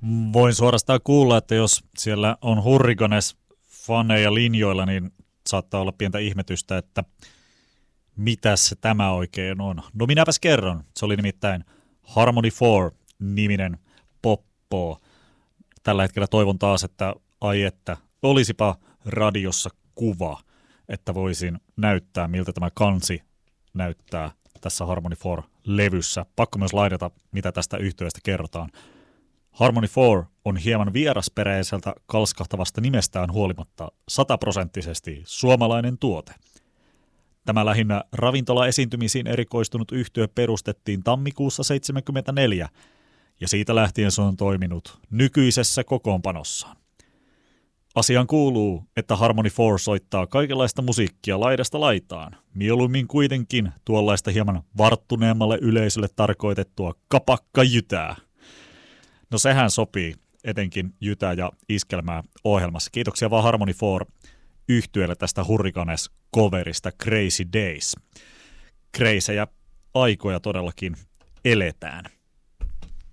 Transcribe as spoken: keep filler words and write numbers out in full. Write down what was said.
Voin suorastaan kuulla, että jos siellä on Hurricanes-faneja linjoilla, niin saattaa olla pientä ihmetystä, että mitäs se tämä oikein on. No minäpäs kerron. Se oli nimittäin Harmony Four-niminen poppo. Tällä hetkellä toivon taas, että ai että olisipa radiossa kuva, että voisin näyttää, miltä tämä kansi näyttää tässä Harmony Four-levyssä. Pakko myös lainata, mitä tästä yhtyeestä kerrotaan. Harmony Four on hieman vierasperäiseltä kalskahtavasta nimestään huolimatta sataprosenttisesti suomalainen tuote. Tämä lähinnä ravintola-esiintymisiin erikoistunut yhtye perustettiin tammikuussa seitsemänkymmentäneljä, ja siitä lähtien se on toiminut nykyisessä kokoonpanossaan. Asiaan kuuluu, että Harmony Four soittaa kaikenlaista musiikkia laidasta laitaan, mieluummin kuitenkin tuollaista hieman varttuneemmalle yleisölle tarkoitettua kapakkajytää. No sehän sopii etenkin jytä ja iskelmää ohjelmassa. Kiitoksia vaan Harmony Four -yhtyeelle tästä Hurricanes-coverista Crazy Days. Crazyjä aikoja todellakin eletään.